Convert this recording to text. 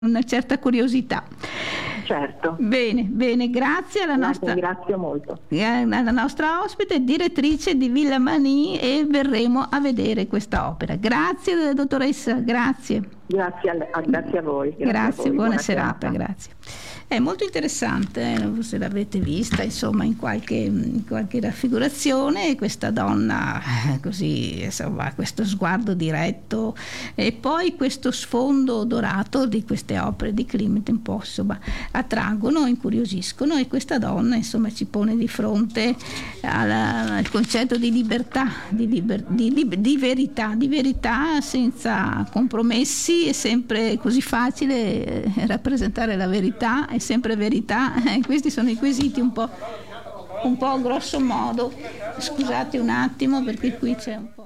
una certa curiosità. Certo. Bene, grazie alla nostra, Ringrazio molto. alla nostra ospite, direttrice di Villa Manin, e verremo a vedere questa opera. Grazie dottoressa, grazie. Grazie a voi. Grazie, a voi. Buona serata, grazie. È molto interessante, se l'avete vista insomma in qualche raffigurazione, questa donna così, insomma, questo sguardo diretto e poi questo sfondo dorato di queste opere di Klimt un po' insomma attraggono, incuriosiscono, e questa donna insomma ci pone di fronte al concetto di libertà, di verità senza compromessi. È sempre così facile rappresentare la verità, è sempre verità. Questi sono i quesiti un po' grosso modo. Scusate un attimo perché qui c'è un po'.